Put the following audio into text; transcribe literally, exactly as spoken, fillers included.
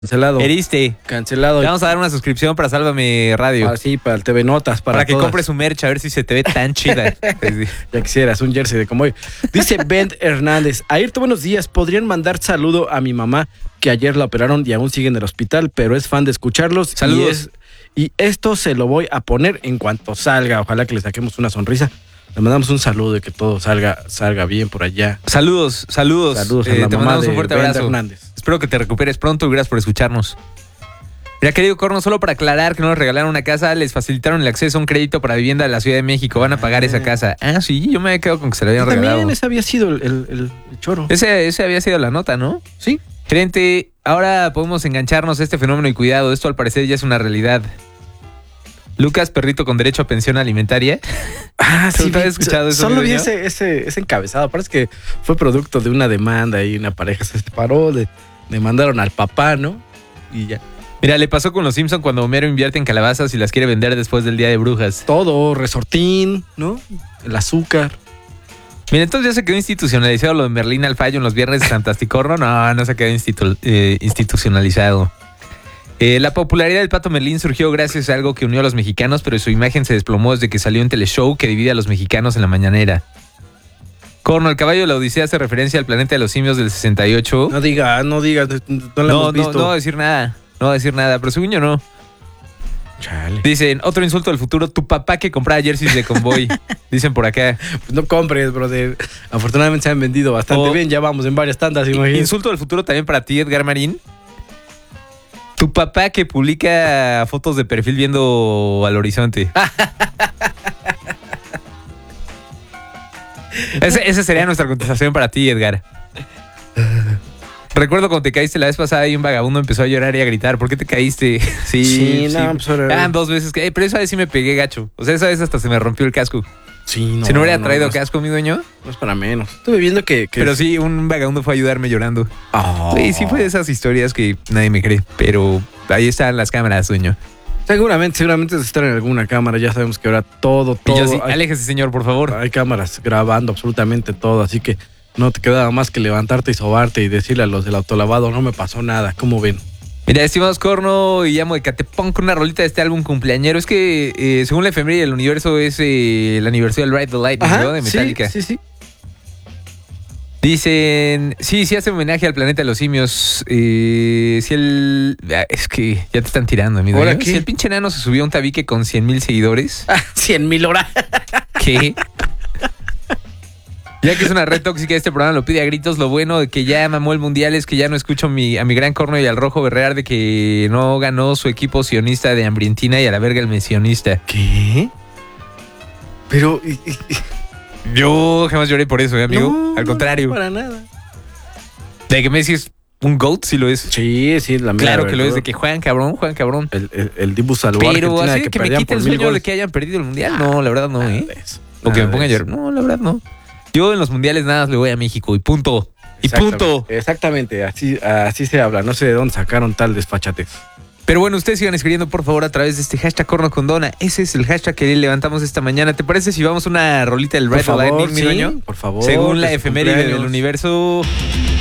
Cancelado. Heriste. Cancelado. Le vamos a dar una suscripción para Sálvame Radio. Ah, sí, para el T V Notas. Para, para que todas. compres un merch, a ver si se te ve tan chida. Ya quisieras, un jersey de Convoy. Dice Ben Hernández. Ayrton, buenos días. ¿Podrían mandar saludo a mi mamá, que ayer la operaron y aún sigue en el hospital, pero es fan de escucharlos? Saludos. Y, es, y esto se lo voy a poner en cuanto salga. Ojalá que le saquemos una sonrisa. Le mandamos un saludo de que todo salga, salga bien por allá. Saludos, saludos. Saludos a eh, la te mamá mandamos de un fuerte Ben abrazo. Hernández. Espero que te recuperes pronto y gracias por escucharnos. Mira, querido Corno, solo para aclarar que no nos regalaron una casa, les facilitaron el acceso a un crédito para vivienda de la Ciudad de México. Van a pagar Ah. esa casa. Ah, sí, yo me había quedado con que se la habían También regalado. ese había sido el, el, el- el choro. Ese, ese había sido la nota, ¿no? Sí. Gerente, ahora podemos engancharnos a este fenómeno y cuidado, esto al parecer ya es una realidad. Lucas, perrito con derecho a pensión alimentaria. Ah, ¿Tú sí. te has vi- escuchado eso, Solo mi vi dueño? ese, ese, ese encabezado. Parece que fue producto de una demanda y una pareja se separó, de, demandaron al papá, ¿no? Y ya. Mira, le pasó con los Simpson cuando Homero invierte en calabazas y las quiere vender después del Día de Brujas. Todo, resortín, ¿no? El azúcar. Mira, entonces ya se quedó institucionalizado lo de Merlín al fallo en los viernes de Santasticorno. No, no se quedó institu- eh, institucionalizado. Eh, la popularidad del Pato Merlín surgió gracias a algo que unió a los mexicanos, pero su imagen se desplomó desde que salió en Teleshow que divide a los mexicanos en la mañanera. Corno, el caballo de la Odisea hace referencia al planeta de los simios del sesenta y ocho. No digas, no digas, no lo No, hemos no, visto. no voy a decir nada. No voy a decir nada, pero según yo no. Chale. Dicen, otro insulto del futuro, tu papá que compraba jerseys de Convoy. Dicen por acá. Pues no compres, brother. Afortunadamente se han vendido bastante O- bien. Ya vamos en varias tandas, imagínate. Insulto del futuro también para ti, Edgar Marín. Tu papá que publica fotos de perfil viendo al horizonte. Ese, esa sería nuestra contestación para ti, Edgar. Recuerdo cuando te caíste la vez pasada y un vagabundo empezó a llorar y a gritar. ¿Por qué te caíste? Sí, Sí, no, pues ahora- Ah, dos veces. que- eh, pero esa vez sí me pegué gacho. O sea, esa vez hasta se me rompió el casco. Sí, no, si no hubiera no, traído no es- casco, mi dueño. No es para menos. Estuve viendo que... que Pero sí, un vagabundo fue a ayudarme llorando. Oh. Sí, sí fue de esas historias que nadie me cree. Pero ahí están las cámaras, dueño. Seguramente, seguramente es estar en alguna cámara. Ya sabemos que ahora todo, Y yo todo... sí, hay, aléjese, señor, por favor. hay cámaras grabando absolutamente todo. Así que no te quedaba más que levantarte y sobarte y decirle a los del autolavado, no me pasó nada. ¿Cómo ven? Mira, estimados Corno y llamo de Catepón con una rolita de este álbum cumpleañero. Es que, eh, según la efeméride del universo, es eh, el aniversario del Ride the Lightning, ¿no? De Metallica. Sí, sí, sí. Dicen, sí, sí hace homenaje al planeta de los simios. Eh, si el... ah, es que ya te están tirando, amigo. ¿Ahora qué? Si el pinche enano se subió a un tabique con cien mil seguidores, Ah, cien mil horas. ¿qué? Ya que es una red tóxica, este programa lo pide a gritos. Lo bueno de que ya mamó el mundial es que ya no escucho mi, a mi gran Corno y al rojo berrear de que no ganó su equipo sionista de Hambrientina y a la verga el mesionista. ¿Qué? Pero... y- y- Yo jamás lloré por eso, ¿eh, amigo? no, al no, contrario. No, para nada. De que Messi es un GOAT, sí lo es. Sí, sí, la mera Claro que lo es, verdad. de que juegan cabrón, juegan cabrón. El, el, el Dibu salvó a Pero Argentina así de de que, que me perdían quite por el mil sueño de goles. que hayan perdido el mundial. No, la verdad no, Nada ¿eh? de eso, O que nada me pongan a de eso. llorar. No, la verdad no. Yo en los mundiales nada más le voy a México y punto. Y Exactamente, punto. Exactamente, así, así se habla. No sé de dónde sacaron tal desfachatez. Pero bueno, ustedes sigan escribiendo por favor a través de este hashtag Corno con Dona. Ese es el hashtag que levantamos esta mañana. ¿Te parece si vamos a una rolita del Por Ride the favor, Lightning, mi sí, dueño? por favor. Según que la su efeméride del cumpleaños. universo,